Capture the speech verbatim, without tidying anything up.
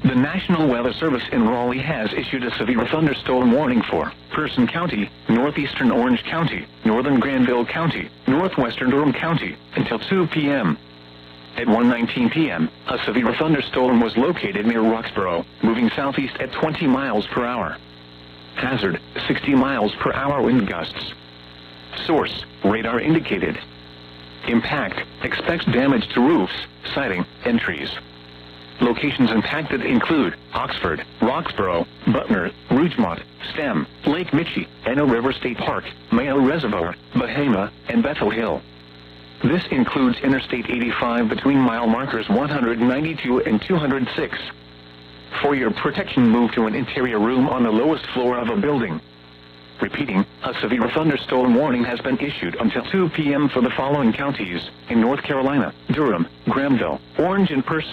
The National Weather Service in Raleigh has issued a severe thunderstorm warning for Person County, northeastern Orange County, northern Granville County, northwestern Durham County, until two p m At one nineteen p m, a severe thunderstorm was located near Roxborough, moving southeast at twenty miles per hour. Hazard, sixty miles per hour wind gusts. Source, radar indicated. Impact, expects damage to roofs, siding, and trees. Locations impacted include Oxford, Roxborough, Butner, Rougemont, Stem, Lake Michie, Eno River State Park, Mayo Reservoir, Bahama, and Bethel Hill. This includes Interstate eighty-five between mile markers one hundred ninety-two and two hundred six. For your protection, move to an interior room on the lowest floor of a building. Repeating, a severe thunderstorm warning has been issued until two p m for the following counties in North Carolina: Durham, Granville, Orange, and Purcell.